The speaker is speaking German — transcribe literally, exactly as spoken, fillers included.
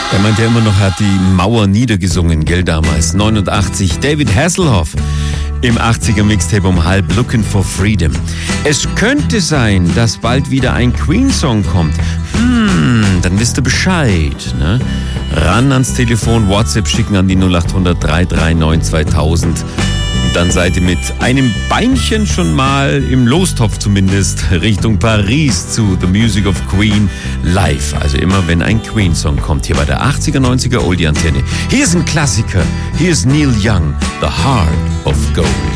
Er meint ja immer noch, er hat die Mauer niedergesungen, gell, damals. neunundachtzig, David Hasselhoff im achtziger Mixtape um halb, Looking for Freedom. Es könnte sein, dass bald wieder ein Queen-Song kommt. Hm, dann wisst ihr Bescheid, ne? Ran ans Telefon, WhatsApp schicken an die null acht hundert, drei drei neun, zweitausend. Und dann seid ihr mit einem Beinchen schon mal im Lostopf zumindest Richtung Paris zu The Music of Queen live. Also immer, wenn ein Queen-Song kommt, hier bei der achtziger, neunziger Oldie-Antenne. Hier ist ein Klassiker. Hier ist Neil Young, The Heart of Gold.